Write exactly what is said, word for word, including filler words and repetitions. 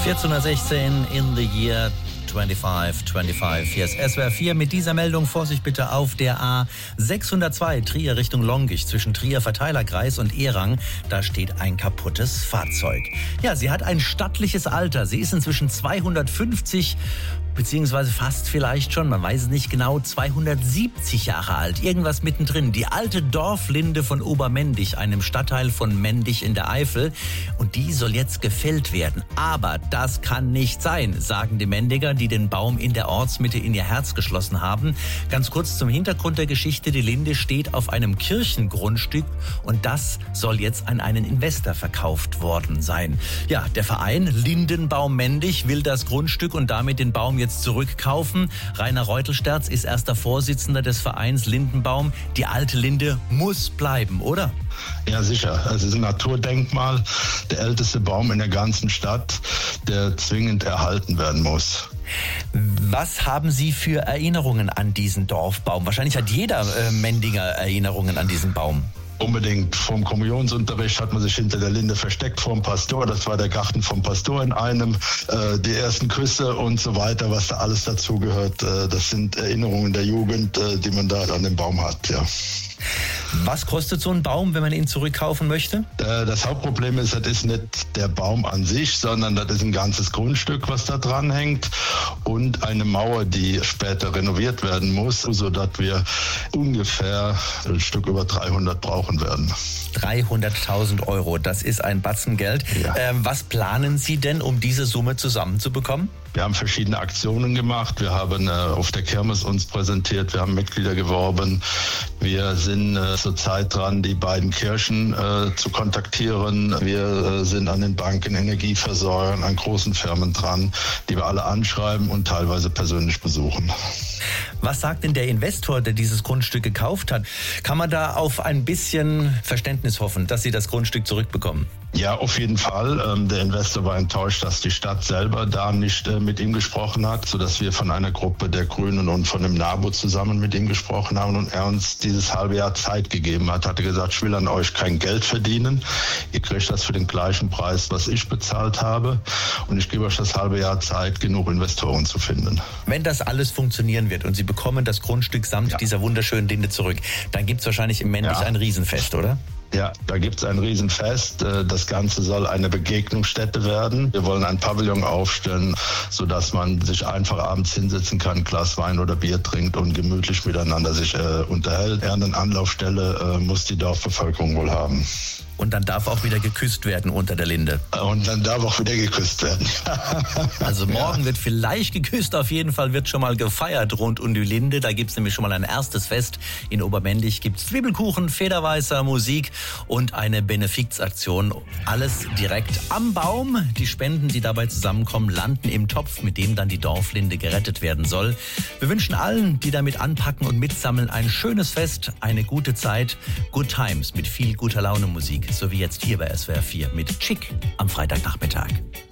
vierzehnhundertsechzehn in the year fünfundzwanzig fünfundzwanzig. Hier ist S W R vier mit dieser Meldung. Vorsicht bitte auf der A sechshundertzwei Trier Richtung Longisch zwischen Trier Verteilerkreis und Erang. Da steht ein kaputtes Fahrzeug. Ja, sie hat ein stattliches Alter. Sie ist inzwischen zweihundertfünfzig beziehungsweise fast vielleicht schon, man weiß es nicht genau, zweihundertsiebzig Jahre alt. Irgendwas mittendrin. Die alte Dorflinde von Obermendig, einem Stadtteil von Mendig in der Eifel. Und die soll jetzt gefällt werden. Aber das kann nicht sein, sagen die Mendiger, die den Baum in der Ortsmitte in ihr Herz geschlossen haben. Ganz kurz zum Hintergrund der Geschichte. Die Linde steht auf einem Kirchengrundstück und das soll jetzt an einen Investor verkauft worden sein. Ja, der Verein Lindenbaum Mendig will das Grundstück und damit den Baum jetzt zurückkaufen. Rainer Reutelsterz ist erster Vorsitzender des Vereins Lindenbaum. Die alte Linde muss bleiben, oder? Ja, sicher. Es ist ein Naturdenkmal, der älteste Baum in der ganzen Stadt, der zwingend erhalten werden muss. Was haben Sie für Erinnerungen an diesen Dorfbaum? Wahrscheinlich hat jeder äh, Mendiger Erinnerungen an diesen Baum. Unbedingt. Vom Kommunionsunterricht hat man sich hinter der Linde versteckt vor dem Pastor. Das war der Garten vom Pastor in einem. Äh, die ersten Küsse und so weiter, was da alles dazugehört. Äh, das sind Erinnerungen der Jugend, äh, die man da an dem Baum hat, ja. Was kostet so ein Baum, wenn man ihn zurückkaufen möchte? Das Hauptproblem ist, das ist nicht der Baum an sich, sondern das ist ein ganzes Grundstück, was da dran hängt und eine Mauer, die später renoviert werden muss, sodass wir ungefähr ein Stück über dreihundert brauchen werden. dreihunderttausend Euro, das ist ein Batzen Geld. Ja. Ähm, was planen Sie denn, um diese Summe zusammenzubekommen? Wir haben verschiedene Aktionen gemacht. Wir haben äh, auf der Kirmes uns präsentiert. Wir haben Mitglieder geworben. Wir sind äh, zurzeit dran, die beiden Kirchen äh, zu kontaktieren. Wir äh, sind an den Banken, Energieversorgern, an großen Firmen dran, die wir alle anschreiben und teilweise persönlich besuchen. Was sagt denn der Investor, der dieses Grundstück gekauft hat? Kann man da auf ein bisschen Verständnis hoffen, dass Sie das Grundstück zurückbekommen? Ja, auf jeden Fall. Ähm, der Investor war enttäuscht, dass die Stadt selber da nicht äh, mit ihm gesprochen hat, sodass wir von einer Gruppe der Grünen und von dem NABU zusammen mit ihm gesprochen haben und er uns dieses halbe Jahr Zeit gegeben hat. Hatte gesagt, ich will an euch kein Geld verdienen. Ihr kriegt das für den gleichen Preis, was ich bezahlt habe. Und ich gebe euch das halbe Jahr Zeit, genug Investoren zu finden. Wenn das alles funktionieren wird und Sie bekommen das Grundstück samt ja. dieser wunderschönen Linde zurück, dann gibt es wahrscheinlich im Mendig ja. ein Riesenfest, oder? Ja, da gibt's ein Riesenfest. Das Ganze soll eine Begegnungsstätte werden. Wir wollen ein Pavillon aufstellen, sodass man sich einfach abends hinsetzen kann, ein Glas Wein oder Bier trinkt und gemütlich miteinander sich äh, unterhält. Eher eine Anlaufstelle äh, muss die Dorfbevölkerung wohl haben. Und dann darf auch wieder geküsst werden unter der Linde. Und dann darf auch wieder geküsst werden. Also morgen ja. wird vielleicht geküsst, auf jeden Fall wird schon mal gefeiert rund um die Linde. Da gibt's nämlich schon mal ein erstes Fest. In Obermendig gibt's Zwiebelkuchen, Federweißer, Musik und eine Benefizaktion. Alles direkt am Baum. Die Spenden, die dabei zusammenkommen, landen im Topf, mit dem dann die Dorflinde gerettet werden soll. Wir wünschen allen, die damit anpacken und mitsammeln, ein schönes Fest, eine gute Zeit, Good Times mit viel guter Laune Musik. So wie jetzt hier bei S W R vier mit Chick am Freitagnachmittag.